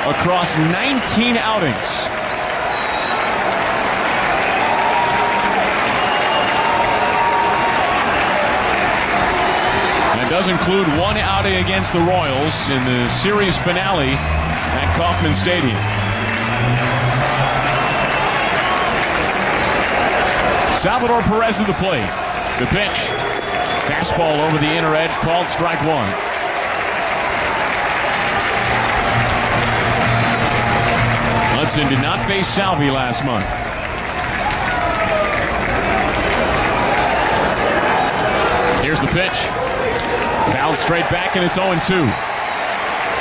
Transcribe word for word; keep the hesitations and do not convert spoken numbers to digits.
across nineteen outings. That does include one outing against the Royals in the series finale at Kauffman Stadium. Salvador Perez at the plate. The pitch. Fastball over the inner edge, called strike one. Hudson did not face Salvi last month. Here's the pitch. Fouled straight back, and it's oh and two.